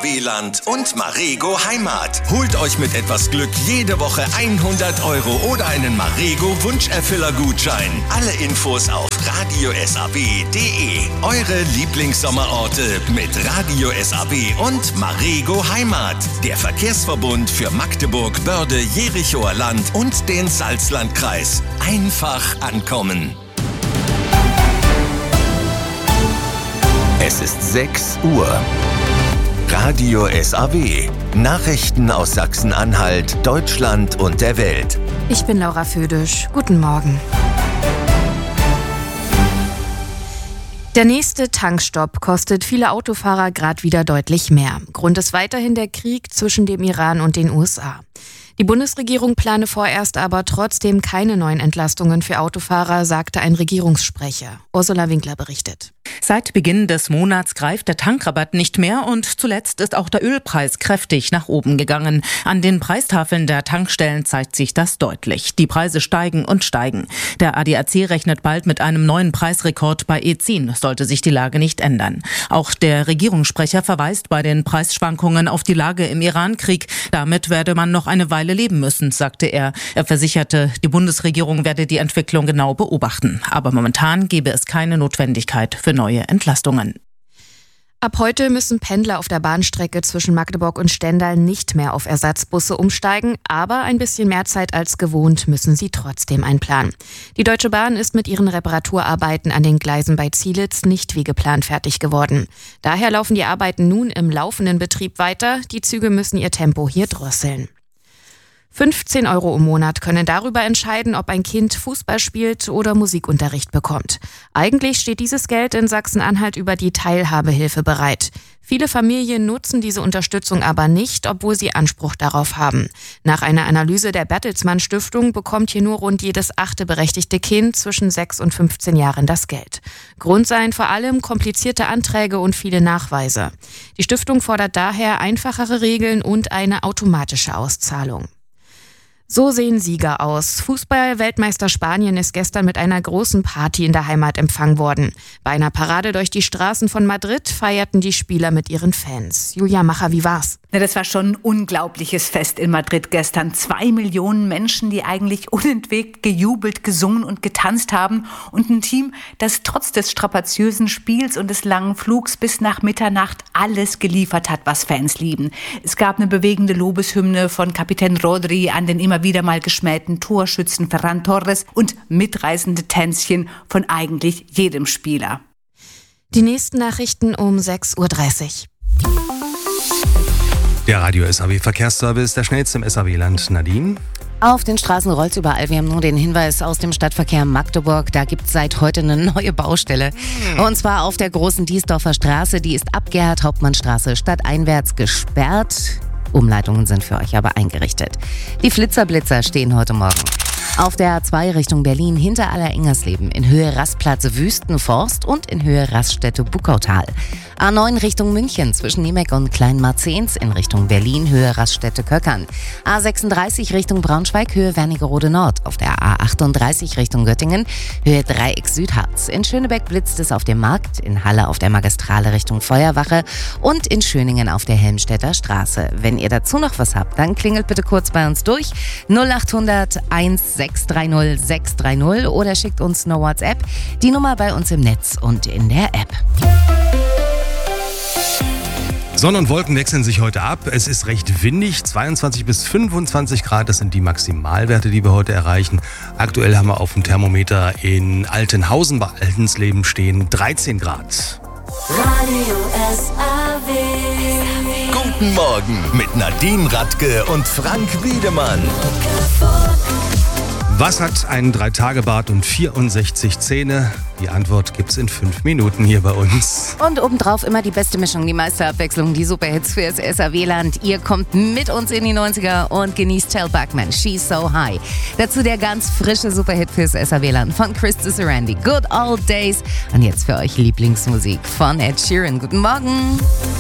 SAW-Land und Marego Heimat. Holt euch mit etwas Glück jede Woche 100 € oder einen Marego Wunscherfüller-Gutschein. Alle Infos auf radiosaw.de. Eure Lieblingssommerorte mit Radio SAW und Marego Heimat. Der Verkehrsverbund für Magdeburg, Börde, Jerichoer Land und den Salzlandkreis. Einfach ankommen. Es ist 6 Uhr. Radio SAW. Nachrichten aus Sachsen-Anhalt, Deutschland und der Welt. Ich bin Laura Födisch. Guten Morgen. Der nächste Tankstopp kostet viele Autofahrer gerade wieder deutlich mehr. Grund ist weiterhin der Krieg zwischen dem Iran und den USA. Die Bundesregierung plane vorerst aber trotzdem keine neuen Entlastungen für Autofahrer, sagte ein Regierungssprecher. Ursula Winkler berichtet. Seit Beginn des Monats greift der Tankrabatt nicht mehr und zuletzt ist auch der Ölpreis kräftig nach oben gegangen. An den Preistafeln der Tankstellen zeigt sich das deutlich. Die Preise steigen und steigen. Der ADAC rechnet bald mit einem neuen Preisrekord bei E10, sollte sich die Lage nicht ändern. Auch der Regierungssprecher verweist bei den Preisschwankungen auf die Lage im Iran-Krieg. Damit werde man noch eine Weile leben müssen, sagte er. Er versicherte, die Bundesregierung werde die Entwicklung genau beobachten. Aber momentan gebe es keine Notwendigkeit für neue Entlastungen. Ab heute müssen Pendler auf der Bahnstrecke zwischen Magdeburg und Stendal nicht mehr auf Ersatzbusse umsteigen, aber ein bisschen mehr Zeit als gewohnt müssen sie trotzdem einplanen. Die Deutsche Bahn ist mit ihren Reparaturarbeiten an den Gleisen bei Zielitz nicht wie geplant fertig geworden. Daher laufen die Arbeiten nun im laufenden Betrieb weiter. Die Züge müssen ihr Tempo hier drosseln. 15 € im Monat können darüber entscheiden, ob ein Kind Fußball spielt oder Musikunterricht bekommt. Eigentlich steht dieses Geld in Sachsen-Anhalt über die Teilhabehilfe bereit. Viele Familien nutzen diese Unterstützung aber nicht, obwohl sie Anspruch darauf haben. Nach einer Analyse der Bertelsmann Stiftung bekommt hier nur rund jedes 8. berechtigte Kind zwischen 6 und 15 Jahren das Geld. Grund seien vor allem komplizierte Anträge und viele Nachweise. Die Stiftung fordert daher einfachere Regeln und eine automatische Auszahlung. So sehen Sieger aus. Fußball-Weltmeister Spanien ist gestern mit einer großen Party in der Heimat empfangen worden. Bei einer Parade durch die Straßen von Madrid feierten die Spieler mit ihren Fans. Julia Macher, wie war's? Ja, das war schon ein unglaubliches Fest in Madrid gestern. 2 Millionen Menschen, die eigentlich unentwegt gejubelt, gesungen und getanzt haben. Und ein Team, das trotz des strapaziösen Spiels und des langen Flugs bis nach Mitternacht alles geliefert hat, was Fans lieben. Es gab eine bewegende Lobeshymne von Kapitän Rodri an den immer wieder mal geschmähten Torschützen Ferran Torres und mitreißende Tänzchen von eigentlich jedem Spieler. Die nächsten Nachrichten um 6:30 Uhr. Der Radio SAW Verkehrsservice, der schnellste im SAW-Land. Nadine? Auf den Straßen rollt's überall. Wir haben nur den Hinweis aus dem Stadtverkehr Magdeburg. Da gibt's seit heute eine neue Baustelle. Und zwar auf der großen Diesdorfer Straße. Die ist ab Gerhard-Hauptmann-Straße stadteinwärts gesperrt. Umleitungen sind für euch aber eingerichtet. Die Flitzerblitzer stehen heute Morgen. Auf der A2 Richtung Berlin hinter Aller-Ingersleben in Höhe Rastplatz Wüstenforst und in Höhe Raststätte Buckautal. A9 Richtung München zwischen Niemek und Kleinmarzens in Richtung Berlin Höhe Raststätte Köckern. A36 Richtung Braunschweig Höhe Wernigerode Nord. Auf der A38 Richtung Göttingen Höhe Dreieck Südharz. In Schönebeck blitzt es auf dem Markt, in Halle auf der Magistrale Richtung Feuerwache und in Schöningen auf der Helmstedter Straße. Wenn ihr dazu noch was habt, dann klingelt bitte kurz bei uns durch 0800 1630 630 oder schickt uns eine WhatsApp. Die Nummer bei uns im Netz und in der App. Sonne und Wolken wechseln sich heute ab. Es ist recht windig, 22 bis 25 Grad, das sind die Maximalwerte, die wir heute erreichen. Aktuell haben wir auf dem Thermometer in Altenhausen bei Altensleben stehen 13 Grad. Radio SAW. Guten Morgen mit Nadine Radke und Frank Wiedemann. Was hat ein 3-Tage-Bart und 64 Zähne? Die Antwort gibt's in 5 Minuten hier bei uns. Und obendrauf immer die beste Mischung, die meiste Abwechslung, die Superhits fürs SAW-Land. Ihr kommt mit uns in die 90er und genießt Tell Bachman, She's So High. Dazu der ganz frische Superhit fürs SAW-Land von Chris Sarandon, Good Old Days. Und jetzt für euch Lieblingsmusik von Ed Sheeran. Guten Morgen.